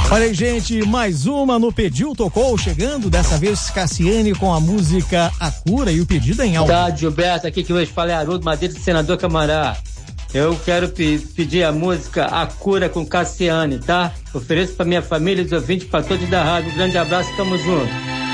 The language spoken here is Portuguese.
Olha aí, gente, mais uma no Pediu Tocou, chegando, dessa vez Cassiane com a música A Cura e o pedido em áudio. Tá, Gilberto, aqui que hoje fala é Haroldo Madeira do Senador Camará. Eu quero pedir a música A Cura com Cassiane, tá? Ofereço pra minha família e os ouvintes, pra todos da rádio. Um grande abraço, tamo junto.